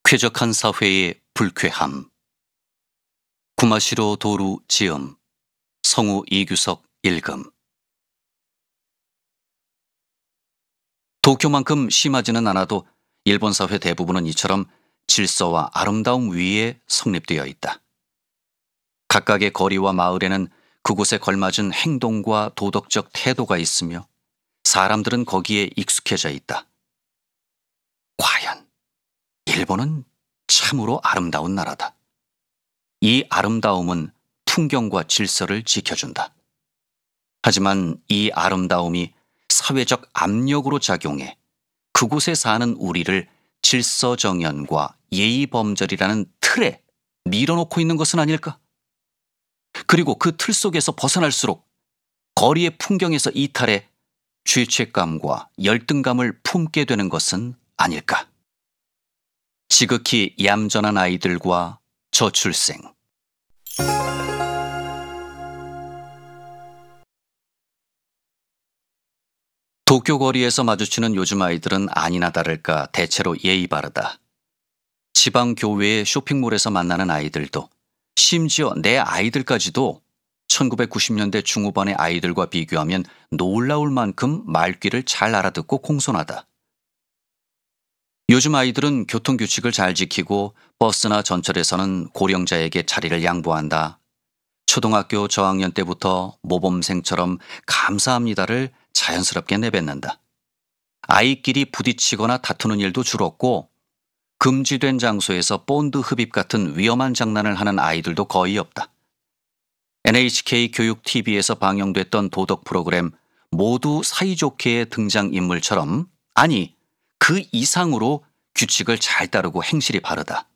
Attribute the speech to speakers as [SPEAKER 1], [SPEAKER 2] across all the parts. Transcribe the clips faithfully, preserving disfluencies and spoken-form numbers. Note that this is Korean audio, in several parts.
[SPEAKER 1] 쾌적한 사회의 불쾌함. 구마시로 도루 지음. 성우 이규석 읽음. 도쿄만큼 심하지는 않아도 일본 사회 대부분은 이처럼 질서와 아름다움 위에 성립되어 있다. 각각의 거리와 마을에는 그곳에 걸맞은 행동과 도덕적 태도가 있으며 사람들은 거기에 익숙해져 있다. 과연 일본은 참으로 아름다운 나라다. 이 아름다움은 풍경과 질서를 지켜준다. 하지만 이 아름다움이 사회적 압력으로 작용해 그곳에 사는 우리를 질서정연과 예의범절이라는 틀에 밀어놓고 있는 것은 아닐까? 그리고 그 틀 속에서 벗어날수록 거리의 풍경에서 이탈해 죄책감과 열등감을 품게 되는 것은 아닐까? 지극히 얌전한 아이들과 저출생. 도쿄 거리에서 마주치는 요즘 아이들은 아니나 다를까 대체로 예의 바르다. 지방 교외의 쇼핑몰에서 만나는 아이들도, 심지어 내 아이들까지도 천구백구십 년대 중후반의 아이들과 비교하면 놀라울 만큼 말귀를 잘 알아듣고 공손하다. 요즘 아이들은 교통규칙을 잘 지키고 버스나 전철에서는 고령자에게 자리를 양보한다. 초등학교 저학년 때부터 모범생처럼 감사합니다를 자연스럽게 내뱉는다. 아이끼리 부딪히거나 다투는 일도 줄었고 금지된 장소에서 본드 흡입 같은 위험한 장난을 하는 아이들도 거의 없다. 엔에이치케이 교육 티비에서 방영됐던 도덕 프로그램 모두 사이좋게의 등장인물처럼, 아니 그 이상으로 규칙을 잘 따르고 행실이 바르다.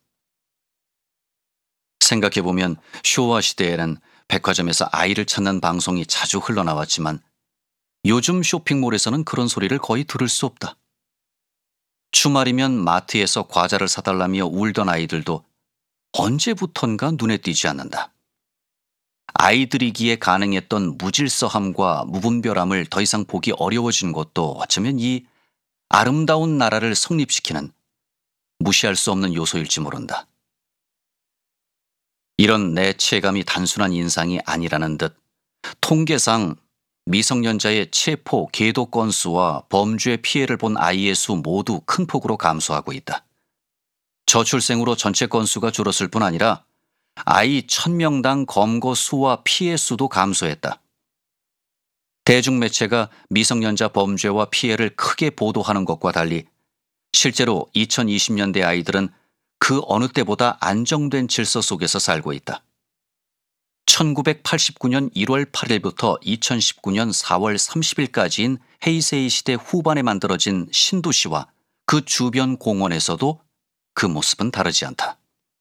[SPEAKER 1] 생각해보면 쇼와 시대에는 백화점에서 아이를 찾는 방송이 자주 흘러나왔지만 요즘 쇼핑몰에서는 그런 소리를 거의 들을 수 없다. 주말이면 마트에서 과자를 사달라며 울던 아이들도 언제부턴가 눈에 띄지 않는다. 아이들이기에 가능했던 무질서함과 무분별함을 더 이상 보기 어려워진 것도 어쩌면 이 아름다운 나라를 성립시키는 무시할 수 없는 요소일지 모른다. 이런 내 체감이 단순한 인상이 아니라는 듯 통계상 미성년자의 체포, 계도 건수와 범죄 피해를 본 아이의 수 모두 큰 폭으로 감소하고 있다. 저출생으로 전체 건수가 줄었을 뿐 아니라 아이 천 명당 검거 수와 피해 수도 감소했다. 대중매체가 미성년자 범죄와 피해를 크게 보도하는 것과 달리 실제로 이천이십 년대 아이들은 그 어느 때보다 안정된 질서 속에서 살고 있다. 천구백팔십구 년 일월 팔일부터 이천십구 년 사월 삼십일까지인 헤이세이 시대 후반에 만들어진 신도시와 그 주변 공원에서도 그 모습은 다르지 않다.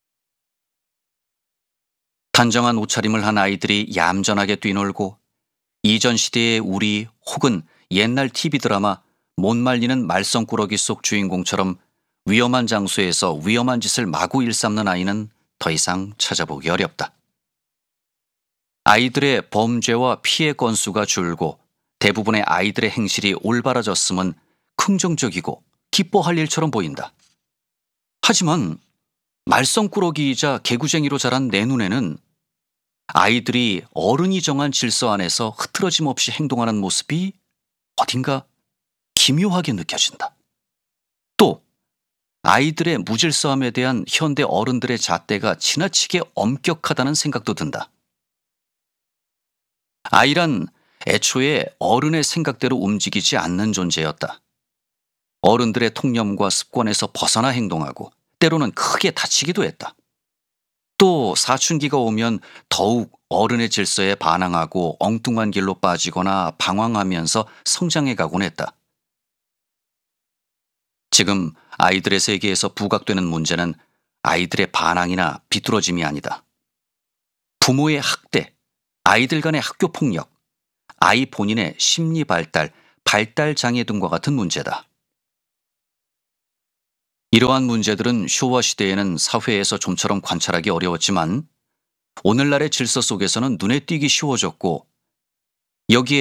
[SPEAKER 1] 단정한 옷차림을 한 아이들이 얌전하게 뛰놀고 이전 시대의 우리 혹은 옛날 티비 드라마 못 말리는 말썽꾸러기 속 주인공처럼 위험한 장소에서 위험한 짓을 마구 일삼는 아이는 더 이상 찾아보기 어렵다. 아이들의 범죄와 피해 건수가 줄고 대부분의 아이들의 행실이 올바라졌음은 긍정적이고 기뻐할 일처럼 보인다. 하지만 말썽꾸러기이자 개구쟁이로 자란 내 눈에는 아이들이 어른이 정한 질서 안에서 흐트러짐 없이 행동하는 모습이 어딘가 기묘하게 느껴진다. 또 아이들의 무질서함에 대한 현대 어른들의 잣대가 지나치게 엄격하다는 생각도 든다. 아이란 애초에 어른의 생각대로 움직이지 않는 존재였다. 어른들의 통념과 습관에서 벗어나 행동하고 때로는 크게 다치기도 했다. 또 사춘기가 오면 더욱 어른의 질서에 반항하고 엉뚱한 길로 빠지거나 방황하면서 성장해가곤 했다. 지금 아이들의 세계에서 부각되는 문제는 아이들의 반항이나 비뚤어짐이 아니다. 부모의 학대, 아이들 간의 학교 폭력, 아이 본인의 심리 발달, 발달 장애 등과 같은 문제다. 이러한 문제들은 쇼와 시대에는 사회에서 좀처럼 관찰하기 어려웠지만 오늘날의 질서 속에서는 눈에 띄기 쉬워졌고 여기에